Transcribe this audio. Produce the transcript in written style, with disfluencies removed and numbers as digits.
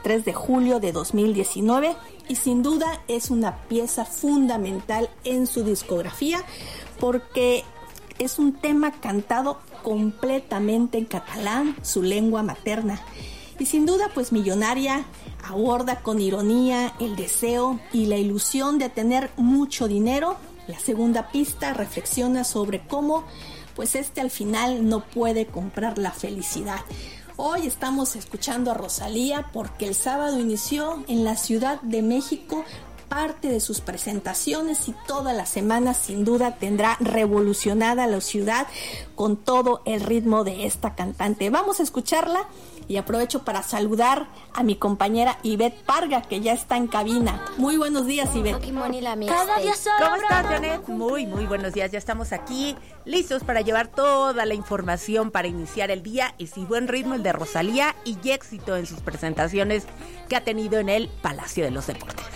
23 de julio de 2019 y sin duda es una pieza fundamental en su discografía porque es un tema cantado completamente en catalán, su lengua materna. Y sin duda, pues Millonaria aborda con ironía el deseo y la ilusión de tener mucho dinero. La segunda pista reflexiona sobre cómo, pues al final no puede comprar la felicidad. Hoy estamos escuchando a Rosalía porque el sábado inició en la Ciudad de México parte de sus presentaciones y toda la semana sin duda tendrá revolucionada la ciudad con todo el ritmo de esta cantante. Vamos a escucharla y aprovecho para saludar a mi compañera Ivette Parga, que ya está en cabina. Muy buenos días, Ivette. ¿Cómo estás, Janet? Muy buenos días. Ya estamos aquí listos para llevar toda la información para iniciar el día y sí, buen ritmo el de Rosalía y éxito en sus presentaciones que ha tenido en el Palacio de los Deportes.